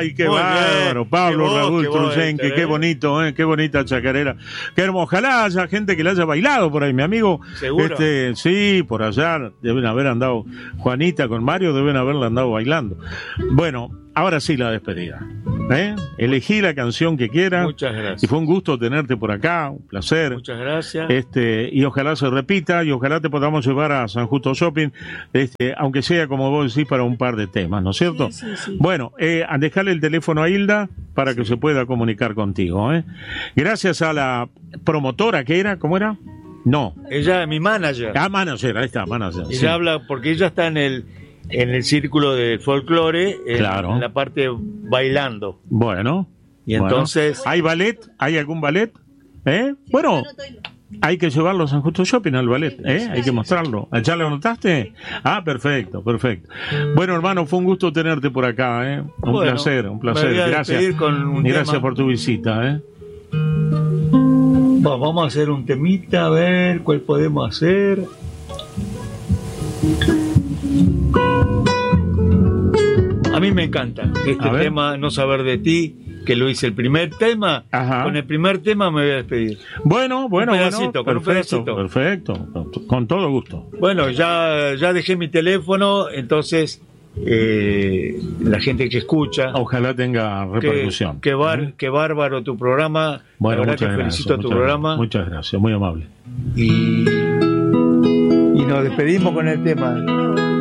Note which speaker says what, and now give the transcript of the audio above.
Speaker 1: ¡Ay, qué bárbaro! Pablo Raúl Truyenque, qué bonito, qué bonita chacarera. Qué hermoso. Ojalá haya gente que la haya bailado por ahí, mi amigo.
Speaker 2: ¿Seguro?
Speaker 1: Sí, por allá deben haber andado, Juanita con Mario deben haberla andado bailando. Bueno, ahora sí la despedida. Elegí la canción que quieras.
Speaker 2: Muchas gracias.
Speaker 1: Y fue un gusto tenerte por acá, un placer.
Speaker 2: Muchas gracias.
Speaker 1: Y ojalá se repita y ojalá te podamos llevar a San Justo Shopping, aunque sea como vos decís, para un par de temas, ¿no es cierto?
Speaker 2: Sí.
Speaker 1: Bueno, dejarle el teléfono a Hilda para que se pueda comunicar contigo. Gracias a la promotora que era, ¿cómo era? No.
Speaker 2: Ella es mi manager.
Speaker 1: Manager, ahí está, manager.
Speaker 2: Ella
Speaker 1: sí.
Speaker 2: habla, porque ella está en el círculo de folclore,
Speaker 1: Claro.
Speaker 2: en la parte bailando.
Speaker 1: Bueno.
Speaker 2: Y entonces...
Speaker 1: ¿Hay ballet? ¿Hay algún ballet? Bueno, hay que llevarlo a San Justo Shopping al ballet, hay que mostrarlo. ¿Ya lo anotaste? Perfecto. Bueno, hermano, fue un gusto tenerte por acá, un placer. Gracias. Gracias por tu visita,
Speaker 2: Vamos a hacer un temita, a ver cuál podemos hacer. A mí me encanta este tema, No saber de ti, que lo hice el primer tema.
Speaker 1: Ajá.
Speaker 2: Con el primer tema me voy a despedir.
Speaker 1: Bueno,
Speaker 2: un pedacito.
Speaker 1: Perfecto, con todo gusto.
Speaker 2: Bueno, ya dejé mi teléfono, entonces la gente que escucha.
Speaker 1: Ojalá tenga repercusión.
Speaker 2: Qué bárbaro tu programa.
Speaker 1: Bueno,
Speaker 2: la verdad que felicito a tu programa.
Speaker 1: Muchas gracias, muy amable.
Speaker 2: Y nos despedimos con el tema.